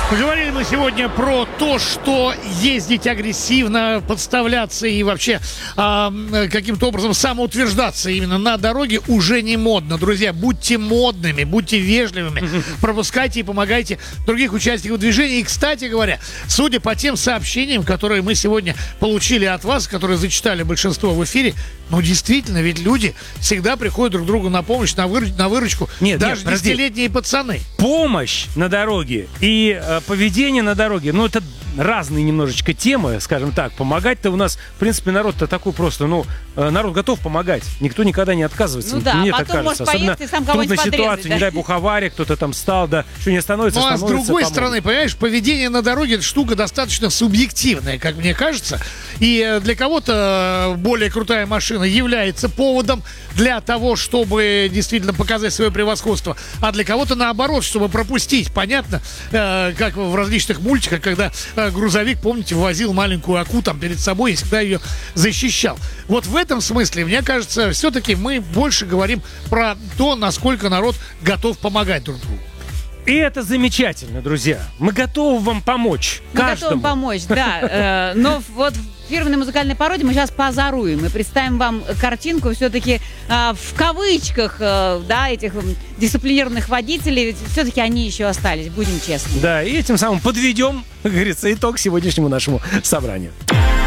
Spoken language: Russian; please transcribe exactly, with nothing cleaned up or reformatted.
Поговорили мы сегодня про то, что ездить агрессивно, подставляться и вообще э, каким-то образом самоутверждаться именно на дороге уже не модно. Друзья, будьте модными, будьте вежливыми, пропускайте и помогайте других участников движения. И, кстати говоря, судя по тем сообщениям, которые мы сегодня получили от вас, которые зачитали большинство в эфире, ну, действительно, ведь люди всегда приходят друг другу на помощь, на, выруч- на выручку. Нет, даже нет, десятилетние пацаны. Помощь на дороге и э, поведение на дороге, ну, это разные немножечко темы, скажем так. Помогать-то у нас, в принципе, народ-то такой просто, ну, э, народ готов помогать. Никто никогда не отказывается. Ну да, мне потом так кажется. может поехать Особенно и сам в кого-нибудь трудной подрезать, ситуации, да? не дай бог авария, кто-то там стал, да, что не остановится, Ну, а с становится, другой помогут. стороны, понимаешь, поведение на дороге — это штука достаточно субъективная, как мне кажется. И э, для кого-то более крутая машина является поводом для того, чтобы действительно показать свое превосходство, а для кого-то наоборот, чтобы пропустить. Понятно, э, как в различных мультиках, когда э, грузовик, помните, возил маленькую аку там перед собой и всегда ее защищал. Вот в этом смысле, мне кажется, все-таки мы больше говорим про то, насколько народ готов помогать друг другу. И это замечательно, друзья. Мы готовы вам помочь. Мы каждому. готовы помочь, да. Э, Но вот в фирменной музыкальной пародии мы сейчас позаруем и представим вам картинку все-таки э, в кавычках, э, да, этих м, дисциплинированных водителей. Ведь все-таки они еще остались, будем честны. Да, и этим самым подведем, как говорится, итог сегодняшнему нашему собранию.